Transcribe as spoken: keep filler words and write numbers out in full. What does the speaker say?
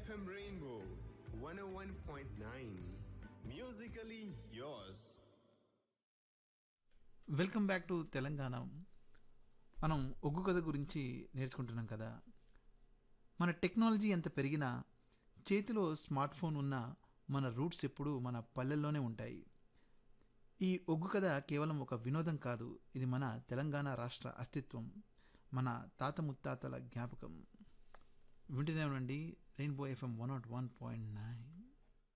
F M Rainbow one oh one point nine. Musically yours. Welcome back to Telangana. మనం ఒగ్గు కథ గురించి నేర్చుకుంటున్నాం కదా. మన టెక్నాలజీ ఎంత పెరిగినా, చేతిలో స్మార్ట్ ఫోన్ ఉన్నా మన రూట్స్ ఎప్పుడూ మన పల్లెల్లోనే ఉంటాయి. ఈ ఒగ్గు కథ కేవలం ఒక వినోదం కాదు, ఇది మన తెలంగాణ రాష్ట్ర అస్తిత్వం, మన తాత ముత్తాతల జ్ఞాపకం. వింటూనే ఉండండి rainbow FM one not one point nine.